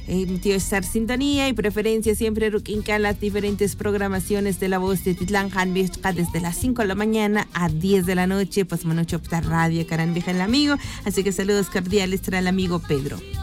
tío, estar sintonía y preferencia siempre ruquinca las diferentes programaciones de La Voz de Titlán Janbishka desde las 5 de la mañana a 10 de la noche, pues Manucho Radio Caranbija el amigo, así que saludos cordiales para el amigo Pedro.